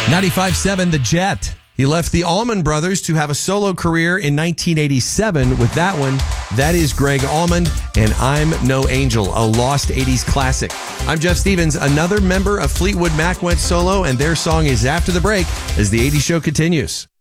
95.7 The Jet. He left the Allman Brothers to have a solo career in 1987 with that one. That is Greg Allman and I'm No Angel, a lost 80s classic. I'm Jeff Stevens. Another member of Fleetwood Mac went solo, and their song is After the Break as the 80s show continues.